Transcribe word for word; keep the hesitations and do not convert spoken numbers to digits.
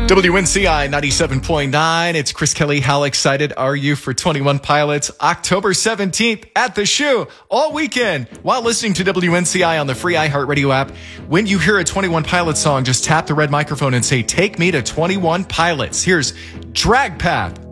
W N C I ninety-seven point nine. It's Chris Kelly. How excited are you for twenty-one Pilots October seventeenth at the Shoe all weekend while listening to W N C I on the free iHeartRadio app? When you hear a twenty-one Pilots song, just tap the red microphone and say, "Take me to twenty-one Pilots." Here's Drag Path